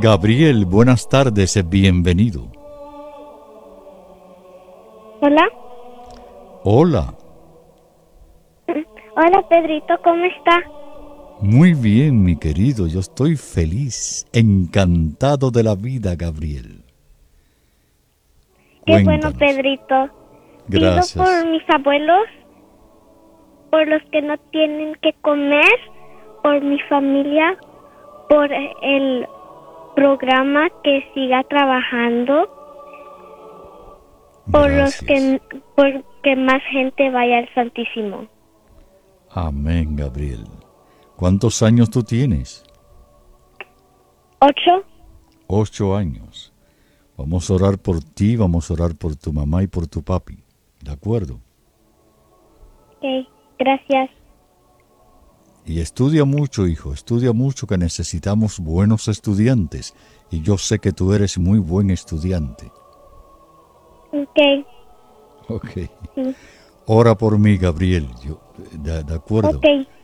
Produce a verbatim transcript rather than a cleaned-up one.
Gabriel, buenas tardes, bienvenido. Hola. Hola. Hola, Pedrito, ¿cómo está? Muy bien, mi querido, yo estoy feliz, encantado de la vida, Gabriel. Qué Cuéntanos. bueno, Pedrito. Gracias. Pido por mis abuelos, por los que no tienen que comer, por mi familia, por el programa que siga trabajando, por Gracias. los que por que más gente vaya al Santísimo. Amén, Gabriel. ¿Cuántos años tú tienes? ¿Ocho? Ocho años. Vamos a orar por ti, vamos a orar por tu mamá y por tu papi. ¿De acuerdo? Ok, gracias. Y estudia mucho, hijo, estudia mucho, que necesitamos buenos estudiantes. Y yo sé que tú eres muy buen estudiante. Ok. Ok. Sí. Ora por mí, Gabriel. Yo, de, de acuerdo. Ok.